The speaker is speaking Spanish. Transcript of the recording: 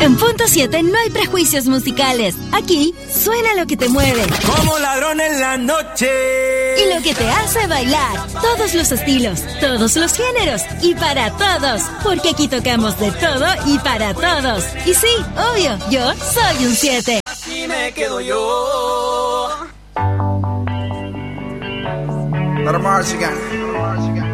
En Punto 7 no hay prejuicios musicales. Aquí suena lo que te mueve. Como ladrón en la noche. Y lo que te hace bailar. Todos los estilos, todos los géneros y para todos. Porque aquí tocamos de todo y para todos. Y sí, obvio, yo soy un 7. Así me quedo yo. Let 'em march again.